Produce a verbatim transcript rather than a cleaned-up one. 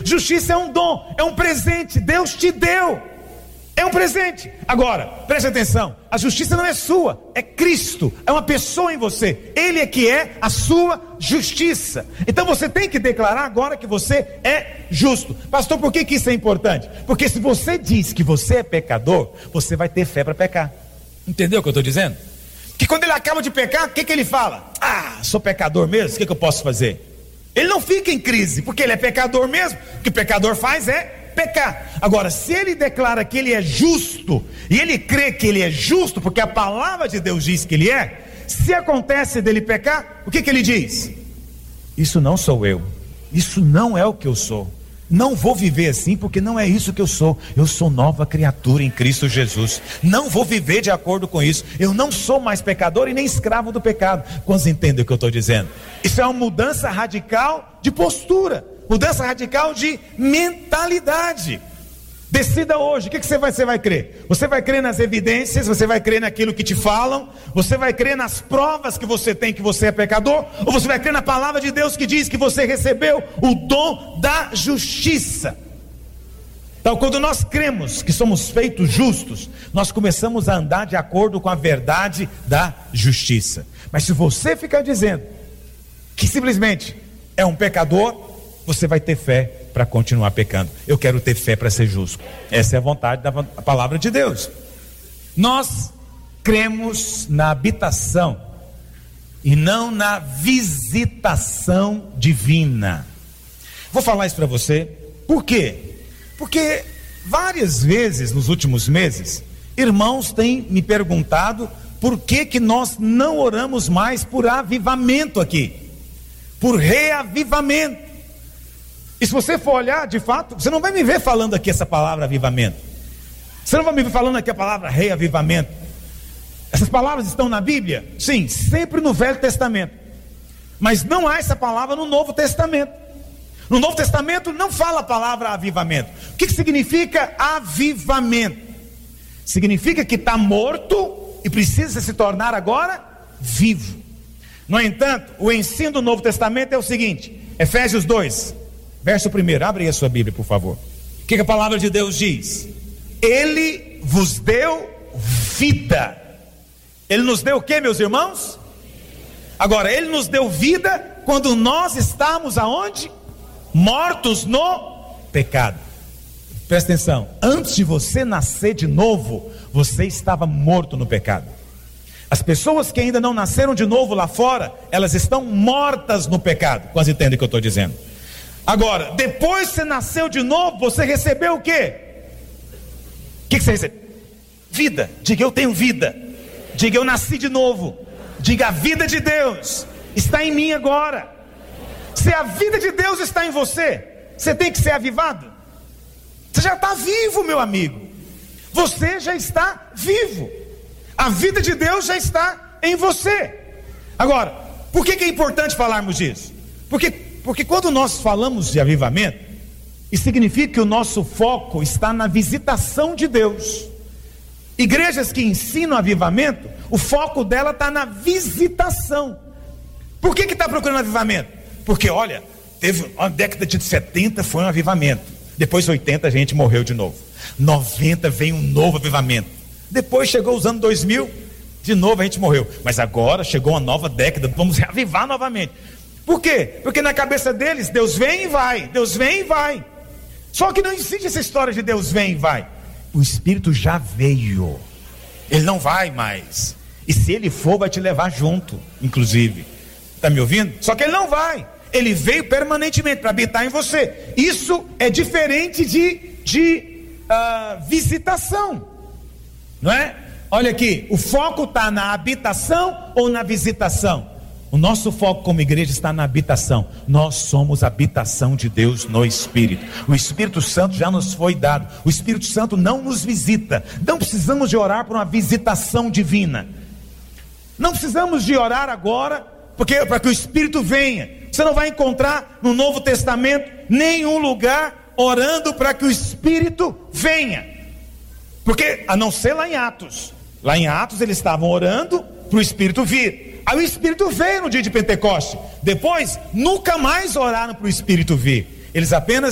Justiça é um dom, é um presente, Deus te deu. É um presente. Agora, preste atenção, a justiça não é sua, é Cristo, é uma pessoa em você. Ele é que é a sua justiça. Então você tem que declarar agora que você é justo. Pastor, por que que isso é importante? Porque se você diz que você é pecador, você vai ter fé para pecar. Entendeu o que eu estou dizendo? Que quando ele acaba de pecar, o que que ele fala? Ah, sou pecador mesmo, o que que eu posso fazer? Ele não fica em crise, porque ele é pecador mesmo. O que o pecador faz é pecar. Agora, se ele declara que ele é justo, e ele crê que ele é justo, porque a palavra de Deus diz que ele é, se acontece dele pecar, o que que ele diz? Isso não sou eu, isso não é o que eu sou, não vou viver assim, porque não é isso que eu sou. Eu sou nova criatura em Cristo Jesus, não vou viver de acordo com isso. Eu não sou mais pecador e nem escravo do pecado. Quantos entendem o que eu estou dizendo? Isso é uma mudança radical de postura, mudança radical de mentalidade. Decida hoje, o que, que você, vai, você vai crer? Você vai crer nas evidências, você vai crer naquilo que te falam, você vai crer nas provas que você tem que você é pecador, ou você vai crer na palavra de Deus que diz que você recebeu o dom da justiça? Então, quando nós cremos que somos feitos justos, nós começamos a andar de acordo com a verdade da justiça. Mas se você ficar dizendo que simplesmente é um pecador, você vai ter fé para continuar pecando. Eu quero ter fé para ser justo. Essa é a vontade da palavra de Deus. Nós cremos na habitação e não na visitação divina. Vou falar isso para você. Por quê? Porque várias vezes nos últimos meses, irmãos têm me perguntado por que que nós não oramos mais por avivamento aqui, por reavivamento. E se você for olhar, de fato, você não vai me ver falando aqui essa palavra avivamento. Você não vai me ver falando aqui a palavra reavivamento. Essas palavras estão na Bíblia? Sim, sempre no Velho Testamento. Mas não há essa palavra no Novo Testamento. No Novo Testamento não fala a palavra avivamento. O que que significa avivamento? Significa que está morto e precisa se tornar agora vivo. No entanto, o ensino do Novo Testamento é o seguinte: Efésios dois, verso primeiro, abre aí a sua Bíblia, por favor. O que que a palavra de Deus diz? Ele vos deu vida. Ele nos deu o que, meus irmãos? Agora, Ele nos deu vida quando nós estamos aonde? Mortos no pecado. Presta atenção, antes de você nascer de novo, você estava morto no pecado. As pessoas que ainda não nasceram de novo lá fora, elas estão mortas no pecado. Quase entendem o que eu estou dizendo. Agora, depois que você nasceu de novo, você recebeu o quê? O que, que você recebeu? Vida. Diga, eu tenho vida. Diga, eu nasci de novo. Diga, a vida de Deus está em mim agora. Se a vida de Deus está em você, você tem que ser avivado. Você já está vivo, meu amigo. Você já está vivo. A vida de Deus já está em você. Agora, por que que é importante falarmos disso? Porque, porque quando nós falamos de avivamento, isso significa que o nosso foco está na visitação de Deus. Igrejas que ensinam avivamento, o foco dela está na visitação. Por que que está procurando avivamento? Porque olha, teve uma década de setenta, foi um avivamento. Depois oitenta a gente morreu de novo. noventa veio um novo avivamento. Depois chegou os anos dois mil, de novo a gente morreu. Mas agora chegou uma nova década, vamos reavivar novamente. Por quê? Porque na cabeça deles, Deus vem e vai, Deus vem e vai. Só que não existe essa história de Deus vem e vai. O Espírito já veio, Ele não vai mais. E se Ele for, vai te levar junto, inclusive. Está me ouvindo? Só que Ele não vai. Ele veio permanentemente para habitar em você. Isso é diferente de, de uh, visitação, não é? Olha aqui, o foco está na habitação ou na visitação? O nosso foco como igreja está na habitação. Nós somos a habitação de Deus no Espírito. O Espírito Santo já nos foi dado. O Espírito Santo não nos visita. Não precisamos de orar por uma visitação divina. Não precisamos de orar agora porque para que o Espírito venha. Você não vai encontrar no Novo Testamento nenhum lugar orando para que o Espírito venha. Porque, a não ser lá em Atos. Lá em Atos eles estavam orando para o Espírito vir. Aí o Espírito veio no dia de Pentecoste. Depois, nunca mais oraram para o Espírito vir. Eles apenas